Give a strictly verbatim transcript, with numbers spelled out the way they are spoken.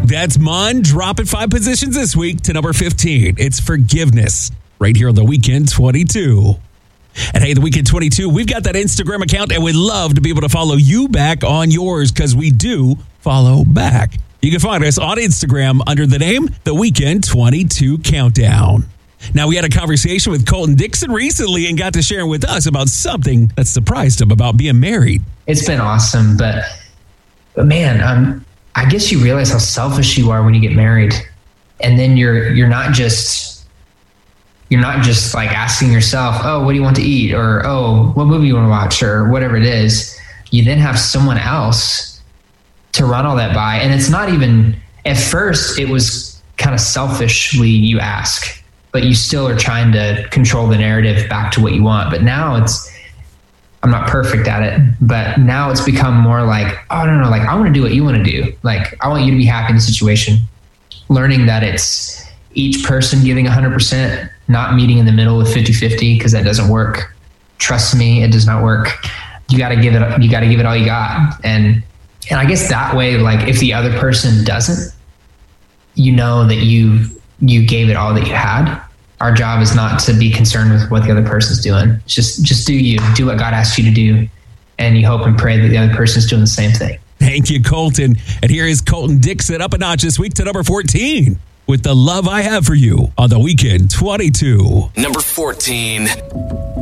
That's Mun dropping five positions this week to number fifteen. It's Forgiveness right here on The Weekend twenty-two. And hey, The Weekend twenty-two, we've got that Instagram account and we'd love to be able to follow you back on yours because we do follow back. You can find us on Instagram under the name The Weekend twenty-two Countdown. Now, we had a conversation with Colton Dixon recently and got to share with us about something that surprised him about being married. It's been awesome, but, but man, um, I guess you realize how selfish you are when you get married. And then you're you're not just you're not just like asking yourself, oh, what do you want to eat? Or, oh, what movie you want to watch? Or whatever it is. You then have someone else to run all that by. And it's not even, at first, it was kind of selfishly you ask, but you still are trying to control the narrative back to what you want. But now it's, I'm not perfect at it, but now it's become more like, oh, no, no, like I want to do what you want to do. Like, I want you to be happy in the situation. Learning that it's each person giving one hundred percent, not meeting in the middle with fifty-fifty, because that doesn't work. Trust me, it does not work. You got to give it, you got to give it all you got. And, and I guess that way, like if the other person doesn't, you know that you, you gave it all that you had. Our job is not to be concerned with what the other person's doing. Just, just do you, do what God asked you to do. And you hope and pray that the other person's doing the same thing. Thank you, Colton. And here is Colton Dixon up a notch this week to number fourteen with The Love I Have for You on The Weekend twenty-two. Number fourteen.